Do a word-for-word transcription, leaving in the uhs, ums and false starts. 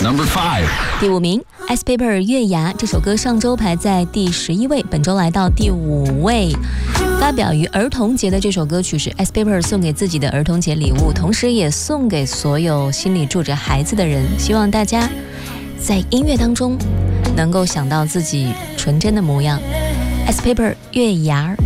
Number five. 第五名 Ice Paper 月牙这首歌上周排在第十一位，本周来到第五位。发表于儿童节的这首歌曲是 Ice Paper 送给自己的儿童节礼物，同时也送给所有心里住着孩子的人，希望大家在音乐当中能够想到自己纯真的模样。Ice Paper 月牙。